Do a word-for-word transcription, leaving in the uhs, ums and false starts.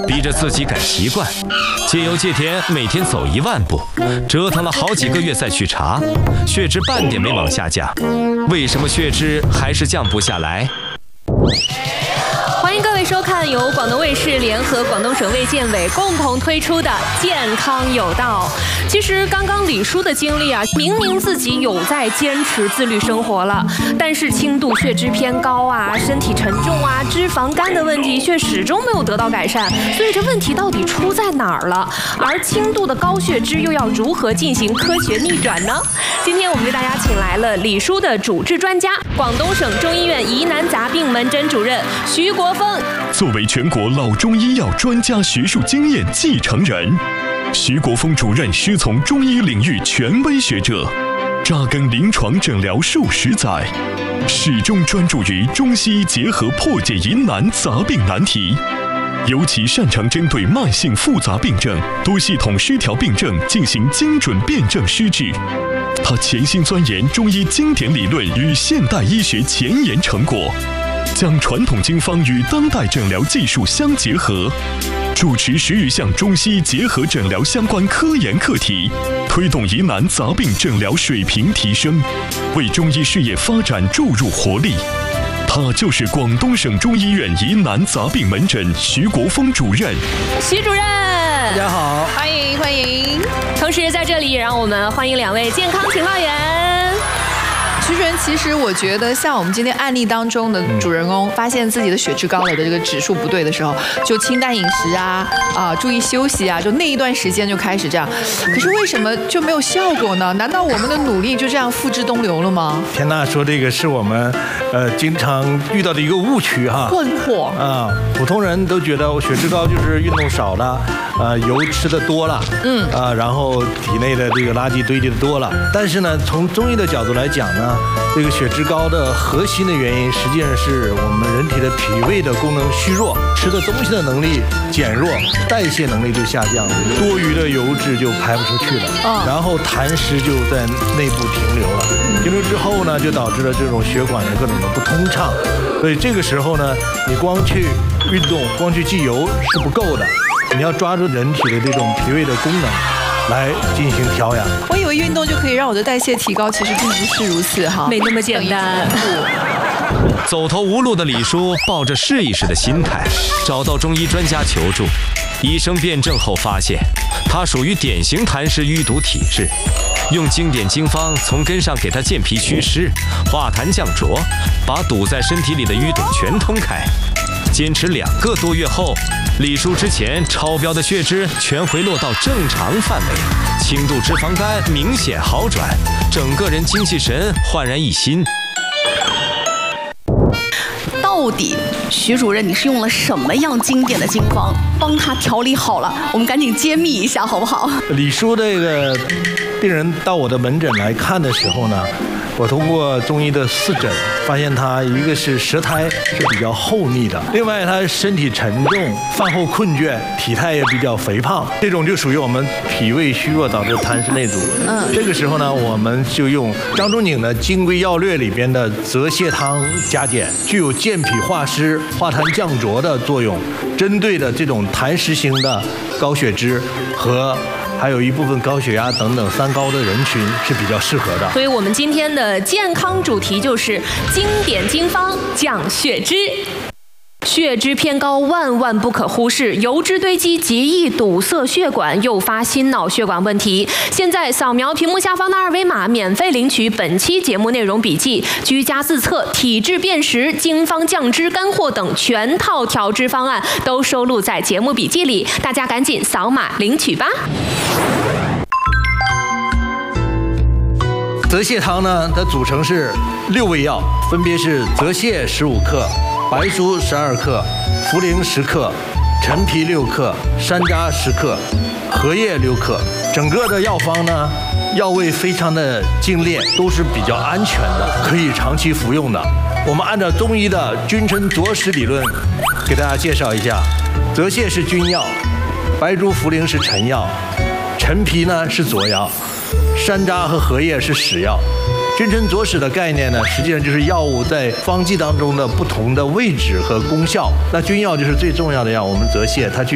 逼着自己改习惯，戒油戒甜，每天走一万步，折腾了好几个月再去查，血脂半点没往下降。为什么血脂还是降不下来？ 欢迎各位收看由广东卫视联合广东省卫健委共同推出的《健康有道》。其实刚刚李叔的经历啊，明明自己有在坚持自律生活了，但是轻度血脂偏高啊、身体沉重啊、脂肪肝的问题却始终没有得到改善。所以这问题到底出在哪儿了？而轻度的高血脂又要如何进行科学逆转呢？今天我们为大家请来了李叔的主治专家，广东省中医院疑难杂病门诊主任徐国峰。 作为全国老中医药专家学术经验继承人，徐国峰主任师从中医领域权威学者，扎根临床诊疗数十载，始终专注于中西医结合破解疑难杂病难题，尤其擅长针对慢性复杂病症、多系统失调病症进行精准辨证施治。他潜心钻研中医经典理论与现代医学前沿成果，将传统经方与当代诊疗技术相结合，主持十余项中西医结合诊疗相关科研课题，推动疑难杂病诊疗水平提升，为中医事业发展注入活力。他就是广东省中医院疑难杂病门诊徐国峰主任。 徐主任， 大家好， 欢迎欢迎。同时在这里也让我们欢迎两位健康情报员。 徐主任，其实我觉得像我们今天案例当中的主人公，发现自己的血脂高了的这个指数不对的时候，就清淡饮食啊，啊，注意休息啊，就那一段时间就开始这样。可是为什么就没有效果呢？难道我们的努力就这样付之东流了吗？ 田娜说这个是我们呃经常遇到的一个误区哈， 困惑啊，普通人都觉得我血脂高就是运动少了，呃，油吃的多了，嗯啊，然后体内的这个垃圾堆积的多了。但是呢，从中医的角度来讲呢，这个血脂高的核心的原因，实际上是我们人体的脾胃的功能虚弱，吃的东西的能力减弱，代谢能力就下降了，多余的油脂就排不出去了，哦、然后痰湿就在内部停留了，停留之后呢，就导致了这种血管的各种的不通畅，所以这个时候呢，你光去运动，光去忌油是不够的，你要抓住人体的这种脾胃的功能来进行调养。 我以为运动就可以让我的代谢提高，其实并不是如此哈， 没那么简单。 走投无路的李叔抱着试一试的心态，找到中医专家求助。医生辩证后发现，他属于典型痰湿淤堵体质，用经典经方从根上给他健脾祛湿、化痰降浊，把堵在身体里的淤堵全通开。坚持两个多月后，李叔之前超标的血脂全回落到正常范围，轻度脂肪肝明显好转，整个人精气神焕然一新。 到底徐主任你是用了什么样经典的经方帮他调理好了？我们赶紧揭秘一下好不好？ 李叔这个病人到我的门诊来看的时候呢，我通过中医的四诊，发现他一个是舌苔是比较厚腻的，另外他身体沉重，饭后困倦，体态也比较肥胖，这种就属于我们脾胃虚弱导致痰湿内阻。嗯，这个时候呢，我们就用张仲景的《金匮要略》里边的泽泻汤加减，具有健脾化湿、化痰降浊的作用，针对的这种痰湿型的高血脂和还有一部分高血压等等三高的人群是比较适合的。 所以我们今天的健康主题就是经典经方降血脂。血脂偏高万万不可忽视，油脂堆积极易堵塞血管，诱发心脑血管问题。现在扫描屏幕下方的二维码，免费领取本期节目内容笔记、居家自测、体质辨识、经方降脂干货等全套调脂方案，都收录在节目笔记里，大家赶紧扫码领取吧。 泽泻汤呢，它组成是六味药，分别是泽泻十五克、白术十二克、茯苓十克、陈皮六克、山楂十克、荷叶六克。整个的药方呢，药味非常的精炼，都是比较安全的，可以长期服用的。我们按照中医的君臣佐使理论，给大家介绍一下：泽泻是君药，白术、茯苓是臣药，陈皮呢是佐药，山楂和荷叶是使药。君臣佐使的概念呢，实际上就是药物在方剂当中的不同的位置和功效。那君药就是最重要的药，我们泽泻它具